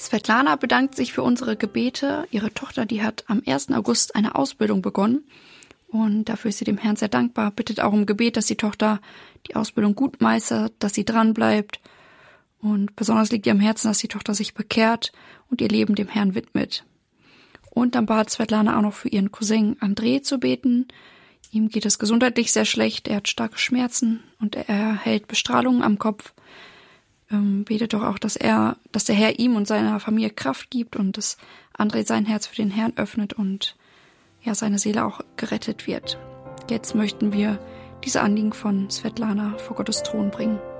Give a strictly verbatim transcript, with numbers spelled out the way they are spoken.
Svetlana bedankt sich für unsere Gebete. Ihre Tochter, die hat am ersten August eine Ausbildung begonnen und dafür ist sie dem Herrn sehr dankbar. Bittet auch um Gebet, dass die Tochter die Ausbildung gut meistert, dass sie dran bleibt und besonders liegt ihr am Herzen, dass die Tochter sich bekehrt und ihr Leben dem Herrn widmet. Und dann bat Svetlana auch noch für ihren Cousin André zu beten. Ihm geht es gesundheitlich sehr schlecht, er hat starke Schmerzen und er erhält Bestrahlungen am Kopf. Ähm, betet doch auch, dass er, dass der Herr ihm und seiner Familie Kraft gibt und dass André sein Herz für den Herrn öffnet und ja, seine Seele auch gerettet wird. Jetzt möchten wir diese Anliegen von Svetlana vor Gottes Thron bringen.